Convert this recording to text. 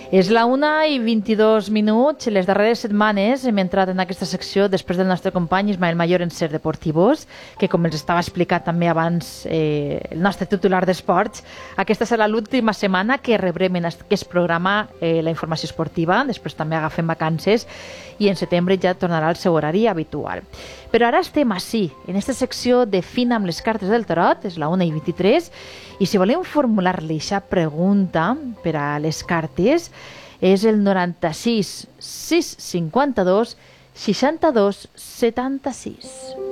És la 1:22, les darreres setmanes hem entrat en aquesta secció després del nostre company Ismael Mayor en Ser Deportivos, que com els estava explicat també abans el nostre titular d'esports, aquesta serà l'última setmana que rebrem en aquest programa la informació esportiva, després també agafem vacances i en setembre ja tornarà al seu horari habitual. Però ara estem així, en aquesta secció de Fina amb les cartes del tarot, és la 1:23, i si volem formular-li aquesta pregunta per a les cartes, és el 96 652 62 76.